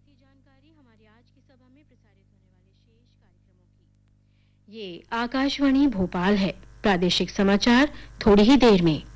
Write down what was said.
थी जानकारी हमारी आज की सभा में प्रसारित होने वाले शेष कार्यक्रमों की। ये आकाशवाणी भोपाल है। प्रादेशिक समाचार थोड़ी ही देर में।